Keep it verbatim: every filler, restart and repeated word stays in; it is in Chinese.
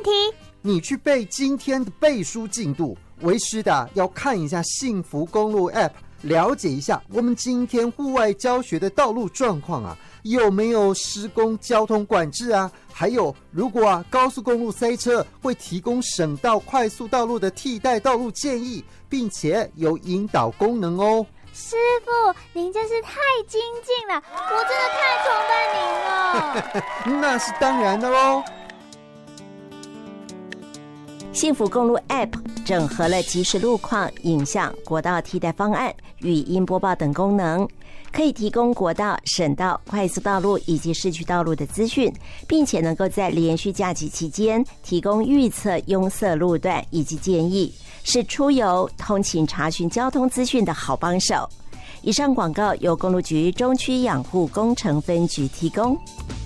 题。 你去背今天的背书进度，为师的要看一下幸福公路 App， 了解一下我们今天户外教学的道路状况啊，有没有施工交通管制啊？还有，如果啊高速公路塞车，会提供省道、快速道路的替代道路建议，并且有引导功能哦。 师傅，您真是太精进了，我真的太崇拜您了。 那是当然的喽。 幸福公路 App 整合了即时路况、影像、国道替代方案、语音播报等功能，可以提供国道、省道、快速道路以及市区道路的资讯，并且能够在连续假期期间提供预测拥塞路段以及建议，是出游、通勤查询交通资讯的好帮手。以上广告由公路局中区养护工程分局提供。